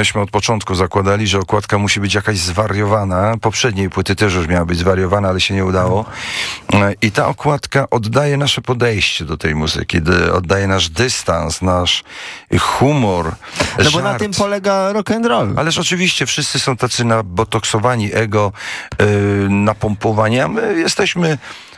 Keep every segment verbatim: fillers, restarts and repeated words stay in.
myśmy od początku zakładali, że okładka musi być jakaś zwariowana. Poprzedniej płyty też już miała być zwariowana, ale się nie udało. I ta okładka oddaje nasze podejście do tej muzyki, oddaje nasz dystans, nasz humor, No żart. bo na tym polega rock and roll. Ależ oczywiście wszyscy są tacy nabotoksowani ego, yy, napompowani, a my jesteśmy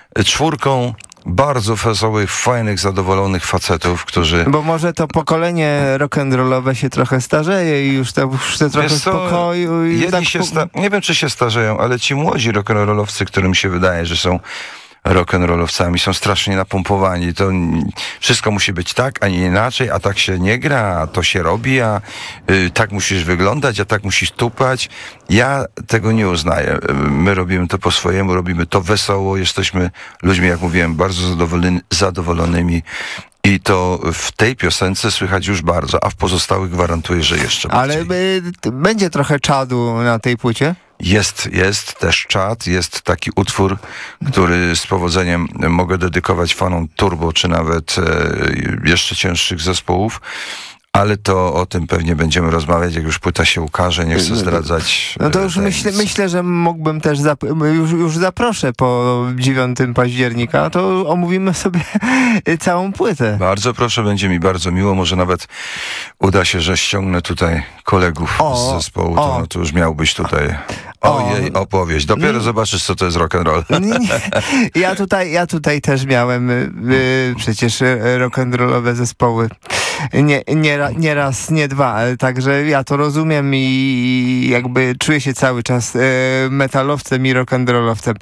czwórką bardzo wesołych, fajnych, zadowolonych facetów, którzy... Bo może to pokolenie rock'n'rollowe się trochę starzeje i już to, już to trochę Wiesz co, spokoju. I jedni tak się po... sta- nie wiem, czy się starzeją, ale ci młodzi rock'n'rollowcy, którym się wydaje, że są rock'n'rollowcami, są strasznie napompowani. To n- wszystko musi być tak, a nie inaczej, a tak się nie gra, a to się robi, a y, tak musisz wyglądać, a tak musisz tupać. Ja tego nie uznaję. My robimy to po swojemu, robimy to wesoło, jesteśmy ludźmi, jak mówiłem, bardzo zadowolony, zadowolonymi. I to w tej piosence słychać już bardzo, a w pozostałych gwarantuję, że jeszcze bardziej. Ale y, t- będzie trochę czadu na tej płycie? Jest, jest też czat, jest taki utwór, który z powodzeniem mogę dedykować fanom Turbo, czy nawet e, jeszcze cięższych zespołów. Ale to o tym pewnie będziemy rozmawiać, jak już płyta się ukaże. Nie chcę zdradzać. No to już myślę, myślę, że mógłbym też, zap- już, już zaproszę po dziewiątego października, to omówimy sobie całą płytę. Bardzo proszę, będzie mi bardzo miło. Może nawet uda się, że ściągnę tutaj kolegów O, z zespołu. To, o. no to już miałbyś tutaj O. ojej, opowieść. Dopiero zobaczysz, co to jest rock and roll. Nie, nie. Ja tutaj, ja tutaj też miałem y, y, przecież y, rock'n'rollowe zespoły. Nie, nie, ra- nie raz, nie dwa, ale także ja to rozumiem i jakby czuję się cały czas y, metalowcem i rock'n'rollowcem.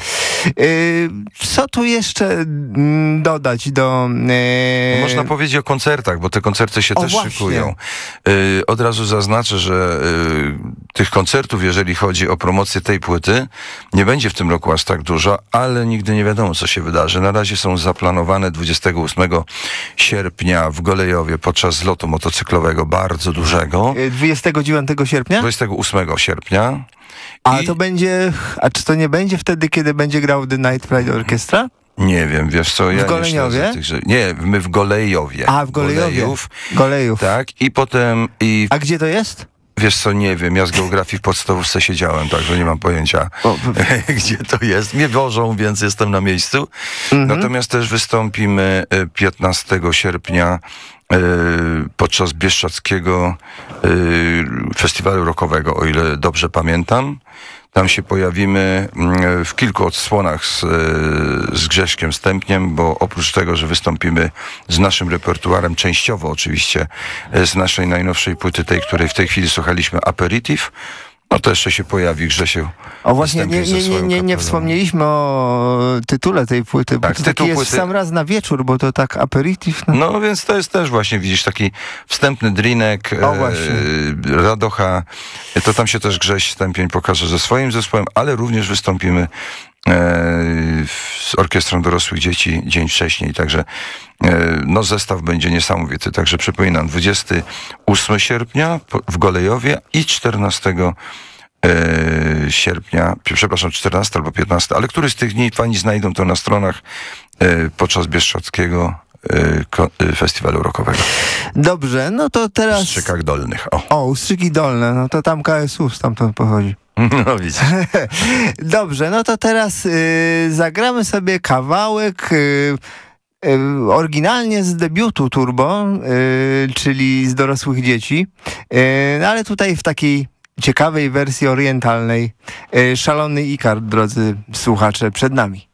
Y, co tu jeszcze mm, dodać do... Y, Można powiedzieć o koncertach, bo te koncerty się O, też właśnie. szykują. Y, od razu zaznaczę, że y, tych koncertów, jeżeli chodzi o promocję tej płyty, nie będzie w tym roku aż tak dużo, ale nigdy nie wiadomo, co się wydarzy. Na razie są zaplanowane dwudziestego ósmego sierpnia w Golejowie podczas zlotu motocyklowego, bardzo dużego. y, dwudziestego dziewiątego sierpnia? dwudziestego ósmego sierpnia. A I- to będzie... A czy to nie będzie wtedy, kiedy będzie grał The Night Pride Orchestra? Nie wiem, wiesz co, ja Goleniowie? nie śledzę tych, że... Nie, my w Golejowie. A, w Golejowie. Golejów, Golejów. tak, i potem... i A gdzie to jest? Wiesz co, nie wiem, ja z geografii w podstawówce siedziałem, także nie mam pojęcia, O, gdzie to jest. Mnie wożą, więc jestem na miejscu. Mhm. Natomiast też wystąpimy e, piętnastego sierpnia e, podczas Bieszczadzkiego e, festiwalu rockowego, o ile dobrze pamiętam. Tam się pojawimy mm, w kilku odsłonach z, e, z Grześkiem Stępniem, bo oprócz tego, że wystąpimy z naszym repertuarem, częściowo oczywiście, e, z naszej najnowszej płyty, tej, której w tej chwili słuchaliśmy, Aperitif, no to jeszcze się pojawi Grzesiu. O właśnie, nie, wystąpi ze nie, nie, swoją nie, nie kapelą. wspomnieliśmy o tytule tej płyty, bo Tak, to tytuł taki jest płyty- w sam raz na wieczór, bo to tak aperitif. No. No więc to jest też właśnie, widzisz, taki wstępny drinek, O, właśnie. e, radocha. To tam się też Grześ Stępień pokaże ze swoim zespołem, ale również wystąpimy e, z Orkiestrą Dorosłych Dzieci dzień wcześniej, także e, no zestaw będzie niesamowity. Także przypominam, dwudziestego ósmego sierpnia po- w Golejowie i czternastego e, sierpnia, przepraszam, czternastego albo piętnastego, ale który z tych dni fani znajdą to na stronach e, podczas Bieszczadzkiego e, ko- e, festiwalu rockowego Dobrze, no to w teraz... Strzykach Dolnych. O, O, Ustrzyki Dolne, no to tam K S U stamtąd pochodzi. no widzisz. Dobrze, no to teraz y, zagramy sobie kawałek y, y, oryginalnie z debiutu Turbo, y, czyli z dorosłych dzieci, y, no ale tutaj w takiej ciekawej wersji orientalnej. Y, Szalony Ikar, drodzy słuchacze, przed nami.